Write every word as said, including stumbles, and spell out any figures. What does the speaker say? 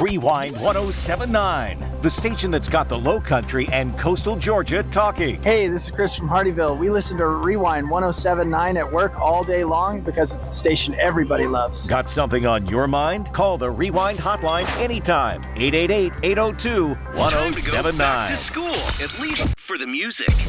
Rewind one oh seven point nine, the station that's got the Low Country and coastal Georgia talking. Hey, this is Chris from Hardyville. We listen to Rewind one oh seven point nine at work all day long because it's the station everybody loves. Got something on your mind? Call the Rewind hotline anytime. eight eight eight, eight oh two, one oh seven nine. Time to go back to school, at least for the music.